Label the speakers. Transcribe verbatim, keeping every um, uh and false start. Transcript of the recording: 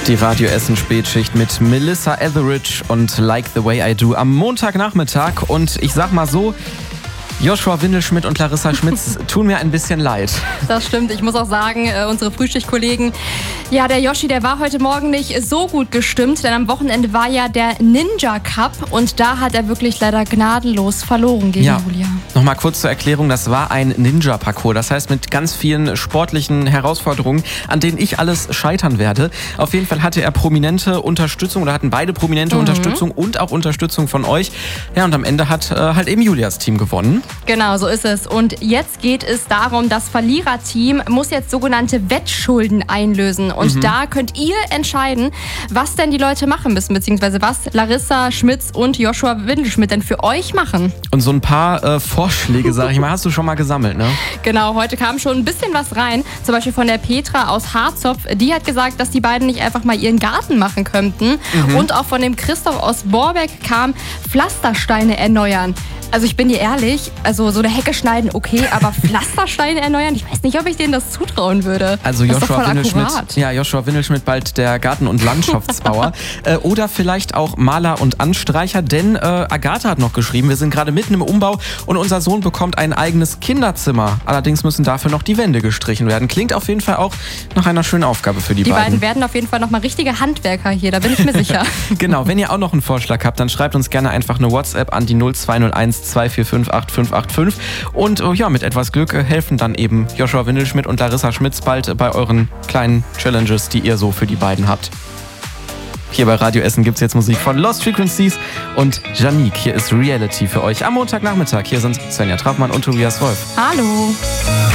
Speaker 1: Die Radio Essen Spätschicht mit Melissa Etheridge und Like the Way I Do am Montagnachmittag. Und ich sag mal so, Joshua Windelschmidt und Larissa Schmitz tun mir ein bisschen leid.
Speaker 2: Das stimmt. Ich muss auch sagen, äh, unsere Frühstückkollegen, ja, der Yoshi, der war heute Morgen nicht so gut gestimmt, denn am Wochenende war ja der Ninja Cup und da hat er wirklich leider gnadenlos verloren gegen
Speaker 1: ja.
Speaker 2: Julia.
Speaker 1: Nochmal kurz zur Erklärung, das war ein Ninja-Parcours, das heißt mit ganz vielen sportlichen Herausforderungen, an denen ich alles scheitern werde. Auf jeden Fall hatte er prominente Unterstützung oder hatten beide prominente mhm. Unterstützung und auch Unterstützung von euch. Ja, und am Ende hat äh, halt eben Julias Team gewonnen.
Speaker 2: Genau, so ist es. Und jetzt geht es darum, das Verliererteam muss jetzt sogenannte Wettschulden einlösen. Und mhm. da könnt ihr entscheiden, was denn die Leute machen müssen, beziehungsweise was Larissa Schmitz und Joshua Windelschmidt denn für euch machen.
Speaker 1: Und so ein paar äh, Vorschläge, sag ich mal, hast du schon mal gesammelt, ne?
Speaker 2: Genau, heute kam schon ein bisschen was rein. Zum Beispiel von der Petra aus Harzopf. Die hat gesagt, dass die beiden nicht einfach mal ihren Garten machen könnten. Mhm. Und auch von dem Christoph aus Borbeck kam Pflastersteine erneuern. Also ich bin dir ehrlich, also so eine Hecke schneiden, okay, aber Pflastersteine erneuern, ich weiß nicht, ob ich denen das zutrauen würde.
Speaker 1: Also Joshua Windelschmidt, ja, Joshua Windelschmidt bald der Garten- und Landschaftsbauer. äh, oder vielleicht auch Maler und Anstreicher, denn äh, Agatha hat noch geschrieben, wir sind gerade mitten im Umbau und unser Sohn bekommt ein eigenes Kinderzimmer. Allerdings müssen dafür noch die Wände gestrichen werden. Klingt auf jeden Fall auch nach einer schönen Aufgabe für die,
Speaker 2: die
Speaker 1: beiden.
Speaker 2: Die beiden werden auf jeden Fall nochmal richtige Handwerker hier, da bin ich mir sicher.
Speaker 1: Genau, wenn ihr auch noch einen Vorschlag habt, dann schreibt uns gerne einfach eine WhatsApp an die null zwei null eins zwei vier fünf acht fünf acht fünf und oh ja, mit etwas Glück helfen dann eben Joshua Windelschmidt und Larissa Schmitz bald bei euren kleinen Challenges, die ihr so für die beiden habt. Hier bei Radio Essen gibt es jetzt Musik von Lost Frequencies und Janique. Hier ist Reality für euch am Montagnachmittag. Hier sind Svenja Trappmann und Tobias Wolf.
Speaker 2: Hallo.